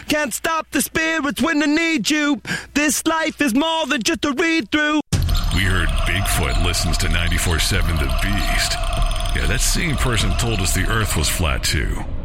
Can't stop the spirits when they need you. This life is more than just a read-through. We heard Bigfoot listens to 94.7 The Beast. Yeah, that same person told us the earth was flat too.